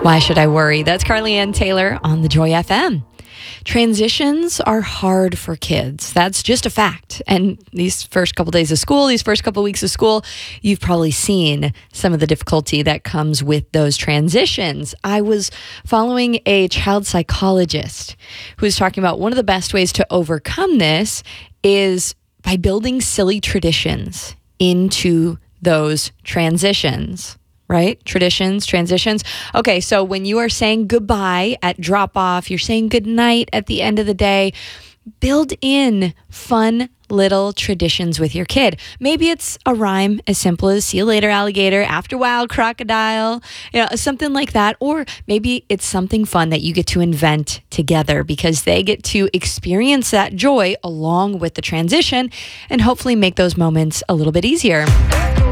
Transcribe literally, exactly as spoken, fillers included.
Why Should I Worry? That's Carly Ann Taylor on the Joy F M. Transitions are hard for kids. That's just a fact. And these first couple days of school, these first couple weeks of school, you've probably seen some of the difficulty that comes with those transitions. I was following a child psychologist who was talking about one of the best ways to overcome this is by building silly traditions into those transitions. Right? Traditions, transitions. Okay, so when you are saying goodbye at drop off, you're saying goodnight at the end of the day, build in fun little traditions with your kid. Maybe it's a rhyme as simple as see you later, alligator, after a while, crocodile, you know, something like that. Or maybe it's something fun that you get to invent together because they get to experience that joy along with the transition and hopefully make those moments a little bit easier.